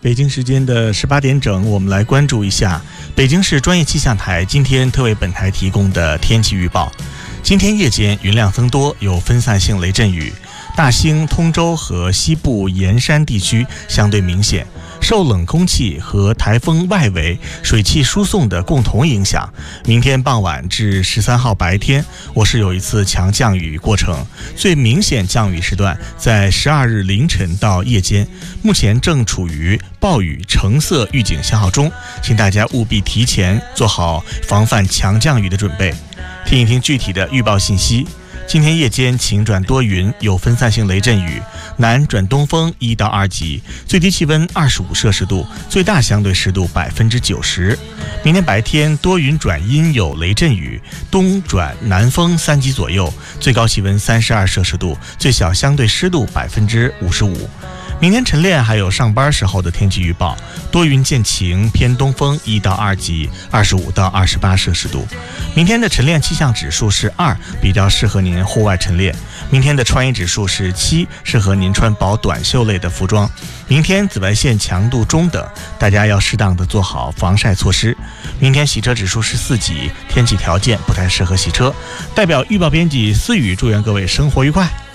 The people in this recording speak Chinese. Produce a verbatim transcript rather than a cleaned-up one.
北京时间的十八点整，我们来关注一下北京市专业气象台今天特为本台提供的天气预报。今天夜间云量增多，有分散性雷阵雨，大兴、通州和西部沿山地区相对明显。受冷空气和台风外围水汽输送的共同影响，明天傍晚至十三号白天，我市有一次强降雨过程，最明显降雨时段在十二日凌晨到夜间，目前正处于暴雨橙色预警信号中，请大家务必提前做好防范强降雨的准备。听一听具体的预报信息。今天夜间晴转多云，有分散性雷阵雨，南转东风一到二级，最低气温二十五摄氏度，最大相对湿度百分之九十。明天白天多云转阴，有雷阵雨，东转南风三级左右，最高气温三十二摄氏度，最小相对湿度百分之五十五。明天晨练还有上班时候的天气预报，多云见晴，偏东风一到二级，二十五到二十八摄氏度。明天的晨练气象指数是二，比较适合您户外晨练。明天的穿衣指数是七，适合您穿薄短袖类的服装。明天紫外线强度中等，大家要适当的做好防晒措施。明天洗车指数是四级，天气条件不太适合洗车。代表预报编辑思雨祝愿各位生活愉快。